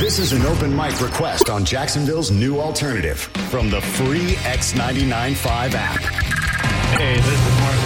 This is an open mic request on Jacksonville's new alternative from the free X99.5 app. Hey, this is Mark